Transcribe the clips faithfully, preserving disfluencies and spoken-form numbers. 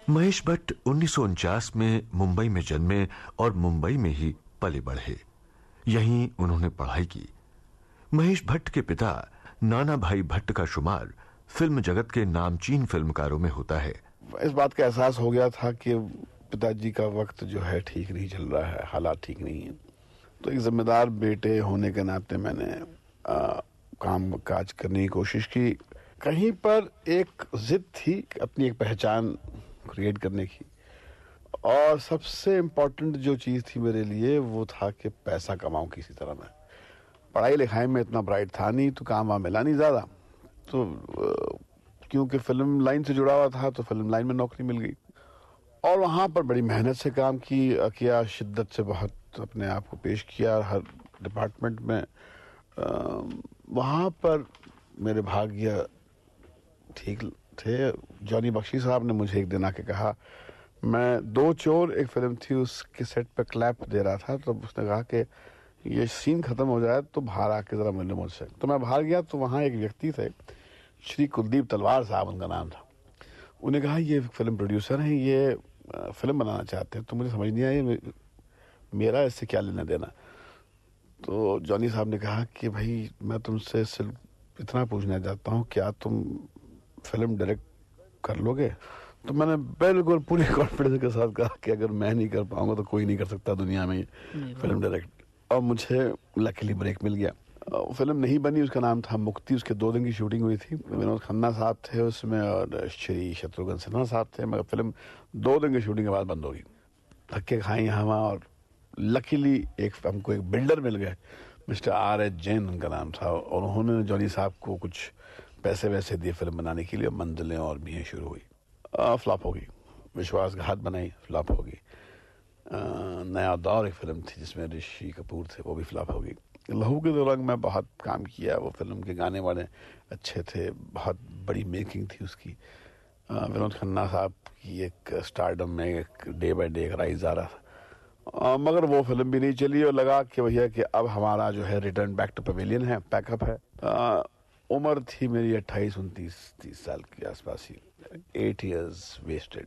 महेश भट्ट उन्नीस सौ उनचास में मुंबई में जन्मे और मुंबई में ही पले बढ़े। यहीं उन्होंने पढ़ाई की। महेश भट्ट के पिता नाना भाई भट्ट का शुमार फिल्म जगत के नामचीन फिल्मकारों में होता है। इस बात का एहसास हो गया था कि पिताजी का वक्त जो है ठीक नहीं चल रहा है, हालात ठीक नहीं है। तो एक जिम्मेदार बेटे होने के नाते मैंने आ, काम काज करने की कोशिश की। कहीं पर एक जिद थी अपनी एक पहचान क्रिएट करने की, और सबसे इम्पोर्टेंट जो चीज़ थी मेरे लिए वो था कि पैसा कमाऊं किसी तरह। मैं पढ़ाई लिखाई में इतना ब्राइट था नहीं, तो काम वहाँ मिला नहीं ज़्यादा, तो क्योंकि फिल्म लाइन से जुड़ा हुआ था तो फिल्म लाइन में नौकरी मिल गई और वहाँ पर बड़ी मेहनत से काम की किया, शिद्दत से बहुत अपने आप को पेश किया हर डिपार्टमेंट में। वहाँ पर मेरे भाग्य ठीक थे। जॉनी बख्शी साहब ने मुझे एक दिन आके कहा, मैं दो चोर एक फिल्म थी उसके सेट पे क्लैप दे रहा था, तो उसने कहा कि ये सीन खत्म हो जाए तो बाहर आके जरा मिलने मुझसे। तो मैं बाहर गया तो वहाँ एक व्यक्ति थे, श्री कुलदीप तलवार साहब उनका नाम था। उन्हें कहा ये फिल्म प्रोड्यूसर हैं, ये फिल्म बनाना चाहते हैं। तो मुझे समझ नहीं आया मेरा इससे क्या लेना देना। तो जॉनी साहब ने कहा कि भाई मैं तुमसे सिर्फ इतना पूछना चाहता हूँ, क्या तुम फिल्म डायरेक्ट कर लोगे? तो मैंने बिल्कुल पूरी कॉन्फिडेंस के साथ कहा कि अगर मैं नहीं कर पाऊंगा तो कोई नहीं कर सकता दुनिया में फिल्म डायरेक्ट। और मुझे लकीली ब्रेक मिल गया। फिल्म नहीं बनी, उसका नाम था मुक्ति। उसके दो दिन की शूटिंग हुई थी। विनोद खन्ना साहब थे उसमें और श्री शत्रुघ्न सिन्हा साहब थे, मगर फिल्म दो दिन की शूटिंग के बाद बंद हो गई। धक्के खाई यहाँ वहाँ, और लकीली एक हमको एक बिल्डर मिल गए, मिस्टर आर एच जैन उनका नाम था, और उन्होंने जॉनी साहब को कुछ पैसे वैसे दिए फिल्म बनाने के लिए। मंजिलें और भी शुरू हुई, फ्लॉप हो गई। विश्वासघात बनाई, फ्लॉप हो गई। नया दौर एक फिल्म थी जिसमें ऋषि कपूर थे, वो भी फ्लॉप हो गई। लहू के दौरान मैं बहुत काम किया। वो फिल्म के गाने वाले अच्छे थे, बहुत बड़ी मेकिंग थी उसकी। विनोद खन्ना साहब की एक स्टारडम में एक डे बाय डे एक राइज आ रहा था, आ, मगर वो फिल्म भी नहीं चली। और लगा कि भैया कि अब हमारा जो है रिटर्न बैक टू पवेलियन है, पैकअप है। आ, उम्र थी मेरी अट्ठाईस उनतीस तीस साल के आसपास ही। Eight years wasted.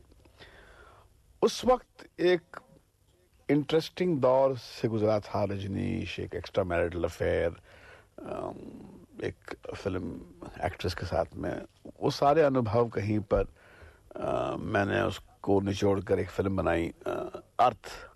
उस वक्त एक इंटरेस्टिंग दौर से गुजरा था रजनीश, एक एक्स्ट्रा मैरिटल अफेयर, एक फिल्म एक्ट्रेस के साथ में। वो सारे अनुभव कहीं पर आ, मैंने उसको निचोड़ कर एक फिल्म बनाई, अर्थ।